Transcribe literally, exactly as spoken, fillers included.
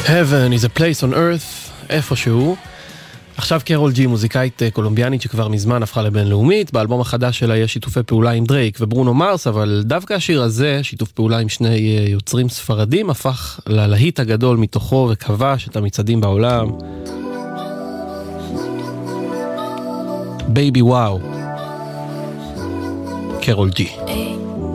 Heaven is a place on earth, איפשהו. עכשיו קרול ג'י, מוזיקאית קולומביאנית שכבר מזמן הפכה לבינלאומית. באלבום החדש שלה יש שיתופי פעולה עם דרייק וברונו מרס, אבל דווקא השיר הזה, שיתוף פעולה עם שני יוצרים ספרדים, הפך ללהיט הגדול מתוכו וכבש את המצעדים בעולם. בייבי וואו, קרול ג'י.